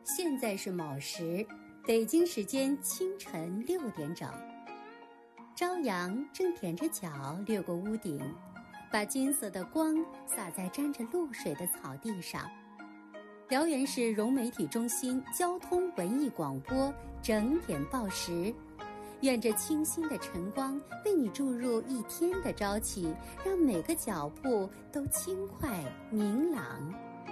现在是卯时，北京时间清晨6点整。朝阳正踮着脚掠过屋顶，把金色的光洒在沾着露水的草地上。辽源市融媒体中心交通文艺广播整点报时，愿这清新的晨光为你注入一天的朝气，让每个脚步都轻快明朗。